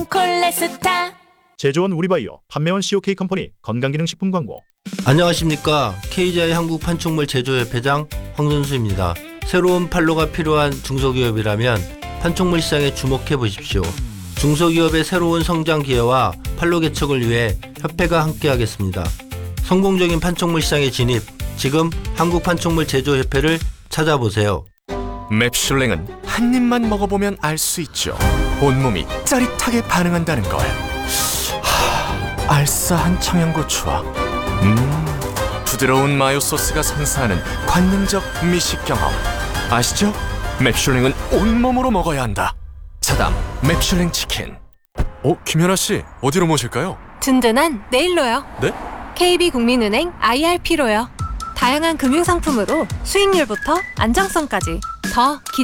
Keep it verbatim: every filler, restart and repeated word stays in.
음 콜레스타. 제조원 우리바이오, 판매원 씨오케이 컴퍼니 건강기능식품 광고. 안녕하십니까. 케이지아이 한국판촉물 제조협회장 황선수입니다. 새로운 판로가 필요한 중소기업이라면 판촉물 시장에 주목해 보십시오. 중소기업의 새로운 성장 기회와 판로 개척을 위해 협회가 함께하겠습니다. 성공적인 판촉물 시장에 진입, 지금 한국판촉물 제조협회를 찾아보세요. 맵슐랭은 한 입만 먹어보면 알 수 있죠. 온몸이 짜릿하게 반응한다는 걸. 하, 알싸한 청양고추와 음, 부드러운 마요 소스가 선사하는 관능적 미식 경험. 아시죠? 맵슐랭은 온몸으로 먹어야 한다. 차담 맵슐랭 치킨. 어, 김연아 씨 어디로 모실까요? 든든한 내일로요. 네? 케이비국민은행 아이알피로요. 다양한 금융상품으로 수익률부터 안정성까지 더 기...